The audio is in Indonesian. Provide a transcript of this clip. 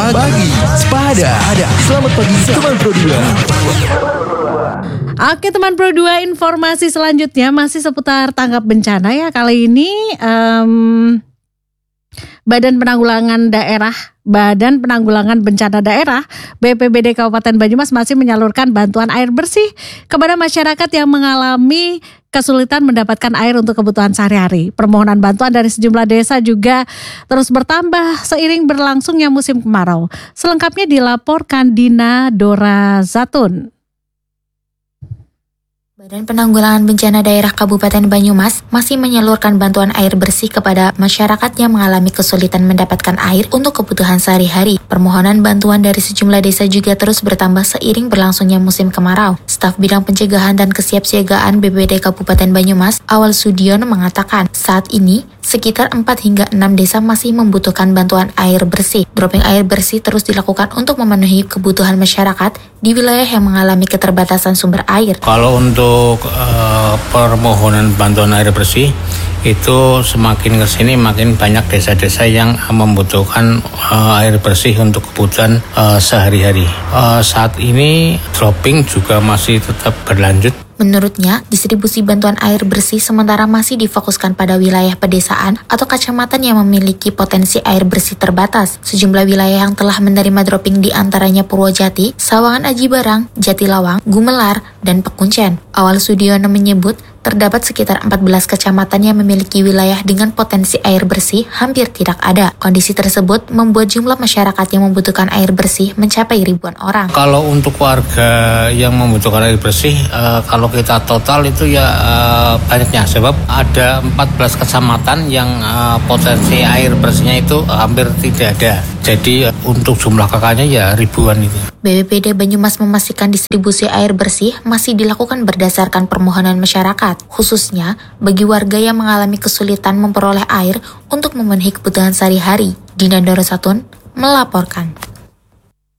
Sepada. Selamat pagi teman Pro 2. Oke teman Pro 2, informasi selanjutnya masih seputar tanggap bencana ya. Kali ini Badan Penanggulangan Bencana Daerah BPBD Kabupaten Banyumas masih menyalurkan bantuan air bersih kepada masyarakat yang mengalami kesulitan mendapatkan air untuk kebutuhan sehari-hari. Permohonan bantuan dari sejumlah desa juga terus bertambah seiring berlangsungnya musim kemarau. Selengkapnya dilaporkan Dina Dora Zatun. Badan Penanggulangan Bencana Daerah Kabupaten Banyumas masih menyalurkan bantuan air bersih kepada masyarakat yang mengalami kesulitan mendapatkan air untuk kebutuhan sehari-hari. Permohonan bantuan dari sejumlah desa juga terus bertambah seiring berlangsungnya musim kemarau. Staf Bidang Pencegahan dan Kesiapsiagaan BPBD Kabupaten Banyumas, Awal Sudiono mengatakan, saat ini sekitar 4 hingga 6 desa masih membutuhkan bantuan air bersih. Dropping air bersih terus dilakukan untuk memenuhi kebutuhan masyarakat di wilayah yang mengalami keterbatasan sumber air. Kalau untuk permohonan bantuan air bersih itu semakin kesini makin banyak desa-desa yang membutuhkan air bersih untuk kebutuhan sehari-hari. Saat ini dropping juga masih tetap berlanjut. Menurutnya, distribusi bantuan air bersih sementara masih difokuskan pada wilayah pedesaan atau kecamatan yang memiliki potensi air bersih terbatas. Sejumlah wilayah yang telah menerima dropping di antaranya Purwojati, Sawangan Aji Barang, Jatilawang, Gumelar, dan Pekuncen. Awal Sudiono menyebut, terdapat sekitar 14 kecamatan yang memiliki wilayah dengan potensi air bersih hampir tidak ada. Kondisi tersebut membuat jumlah masyarakat yang membutuhkan air bersih mencapai ribuan orang. Kalau untuk warga yang membutuhkan air bersih, kalau kita total itu ya banyaknya, sebab ada 14 kecamatan yang potensi air bersihnya itu hampir tidak ada. Jadi untuk jumlah kakaknya ya ribuan itu. BPBD Banyumas memastikan distribusi air bersih masih dilakukan berdasarkan permohonan masyarakat, khususnya bagi warga yang mengalami kesulitan memperoleh air untuk memenuhi kebutuhan sehari-hari. Dina Dora Zatun melaporkan.